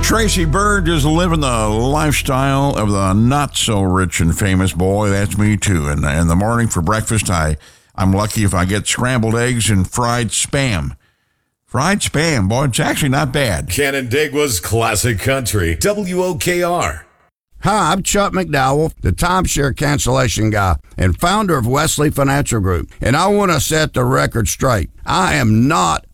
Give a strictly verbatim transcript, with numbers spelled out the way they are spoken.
Tracy Bird is living the lifestyle of the not-so-rich and famous boy. That's me, too. And in the morning for breakfast, I, I'm lucky if I get scrambled eggs and fried Spam. Fried Spam, boy, it's actually not bad. Canandaigua's classic country, W O K R. Hi, I'm Chuck McDowell, the timeshare cancellation guy and founder of Wesley Financial Group, and I want to set the record straight. I am not